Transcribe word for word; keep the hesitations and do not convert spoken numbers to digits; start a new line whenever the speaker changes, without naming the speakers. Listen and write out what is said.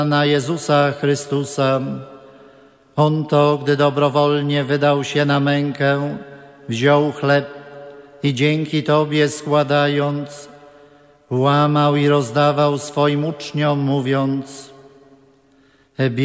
Pana Jezusa Chrystusa. On to, gdy dobrowolnie wydał się na mękę, wziął chleb i dzięki Tobie składając, łamał i rozdawał swoim uczniom, mówiąc: